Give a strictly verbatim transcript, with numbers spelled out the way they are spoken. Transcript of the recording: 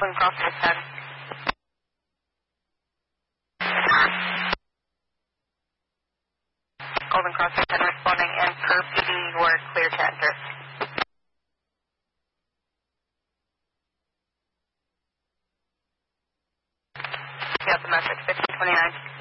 Golden Cross six ten. Golden Cross six ten responding, and per P D, you are clear to enter. You have the message, fifteen twenty-nine.